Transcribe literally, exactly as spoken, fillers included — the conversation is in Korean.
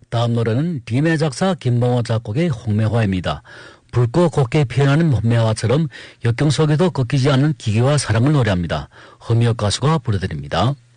다음 노래는 리메 작사 김봉호 작곡의 홍매화입니다. 붉고 곱게 피어나는 홍매화처럼 역경 속에도 꺾이지 않는 기계와 사랑을 노래합니다. 허미역 가수가 부르드립니다.